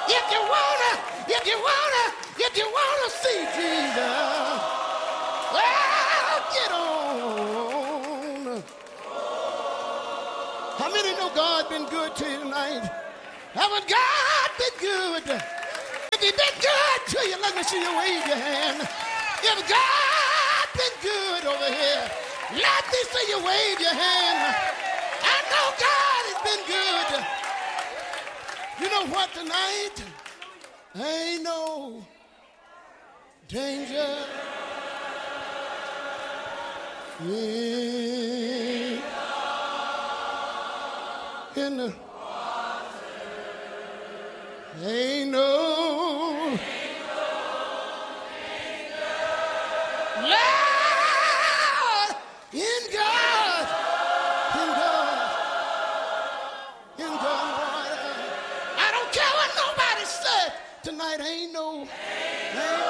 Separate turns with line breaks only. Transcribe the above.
If you wanna see Jesus, well, get on. How many know God been good to you tonight? Haven't God been good? If he been good to you, let me see you wave your hand. If God been good over here, let me see you wave your hand. I know God has been good. You know what tonight? Ain't no danger in the ain't no Lord in God, in God. I don't care what nobody said tonight. Ain't no